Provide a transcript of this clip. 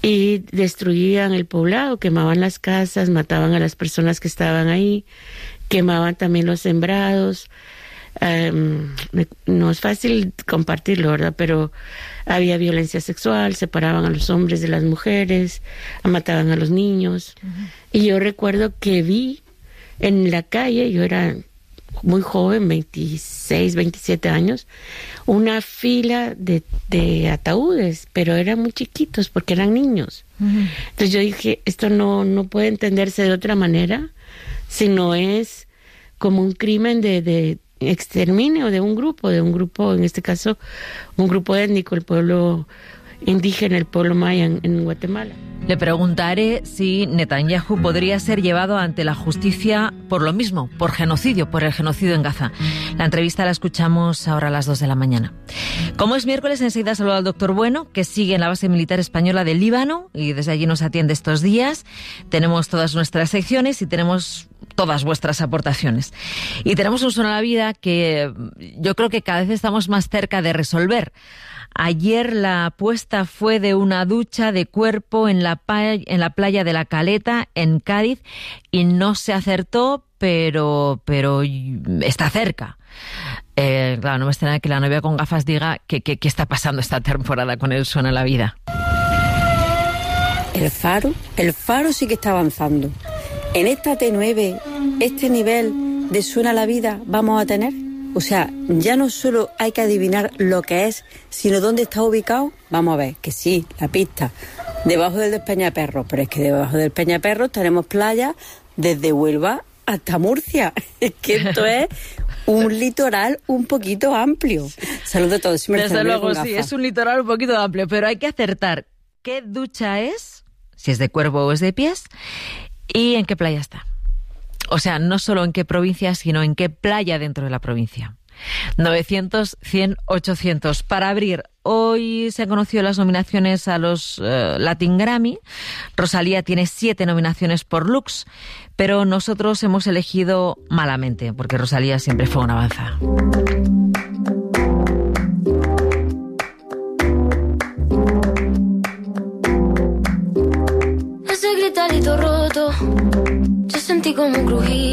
y destruían el poblado, quemaban las casas, mataban a las personas que estaban ahí, quemaban también los sembrados. No es fácil compartirlo, ¿verdad? Pero había violencia sexual, separaban a los hombres de las mujeres, mataban a los niños. Uh-huh. Y yo recuerdo que vi en la calle, yo era muy joven, 26, 27 años, una fila de ataúdes, pero eran muy chiquitos porque eran niños. Uh-huh. Entonces yo dije, esto no puede entenderse de otra manera, si no es como un crimen de exterminio de un grupo, en este caso, un grupo étnico, el pueblo indígena, el pueblo maya en Guatemala. Le preguntaré si Netanyahu podría ser llevado ante la justicia por lo mismo, por el genocidio en Gaza. La entrevista la escuchamos ahora a las 2 de la mañana. Como es miércoles, enseguida saludo al doctor Bueno, que sigue en la base militar española del Líbano y desde allí nos atiende estos días. Tenemos todas nuestras secciones y tenemos todas vuestras aportaciones. Y tenemos un Suena la Vida que yo creo que cada vez estamos más cerca de resolver. Ayer la apuesta fue de una ducha de cuerpo en la playa de La Caleta, en Cádiz, y no se acertó, pero está cerca. Claro, no me extraña que la novia con gafas diga qué está pasando esta temporada con el Suena la Vida. El faro sí que está avanzando. En esta T9, este nivel de Suena la Vida vamos a tener. O sea, ya no solo hay que adivinar lo que es, sino dónde está ubicado. Vamos a ver, que sí, la pista, debajo del Despeñaperros, pero es que debajo del Peñaperros tenemos playas desde Huelva hasta Murcia. Es que esto es un litoral un poquito amplio. Saludos a todos. Desde luego, sí, es un litoral un poquito amplio, pero hay que acertar qué ducha es, si es de cuerpo o es de pies, y en qué playa está. O sea, no solo en qué provincia, sino en qué playa dentro de la provincia. 900, 100, 800. Para abrir, hoy se han conocido las nominaciones a los Latin Grammy. Rosalía tiene 7 nominaciones por Lux, pero nosotros hemos elegido malamente, porque Rosalía siempre fue una avanzada. Ese gritarito roto, yo sentí como crujir.